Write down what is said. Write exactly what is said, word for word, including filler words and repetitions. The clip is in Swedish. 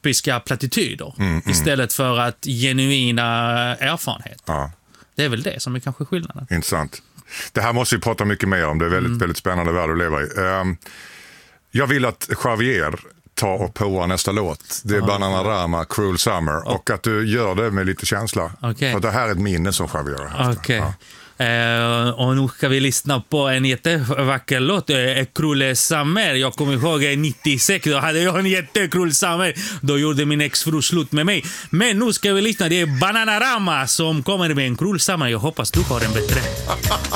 episka plattityder mm, mm. istället för att genuina erfarenhet. Ja. Det är väl det som är kanske skillnaden. Intressant. Det här måste vi prata mycket mer om. Det är väldigt, mm. väldigt spännande värld att leva i. Um, jag vill att Javier tar och påar nästa låt. Det är okay. Bananarama, Cruel Summer. Oh. Och att du gör det med lite känsla. Okay. För det här är ett minne som Javier har haft. Okay. Ja. Uh, och nu ska vi lyssna på en jättevacker låt, uh, Cruel Summer. Jag kommer ihåg nittiosex, då hade jag en jättekrull summer. Då gjorde min exfru slut med mig. Men nu ska vi lyssna, det är Bananarama som kommer med en Cruel Summer. Jag hoppas du har en bättre.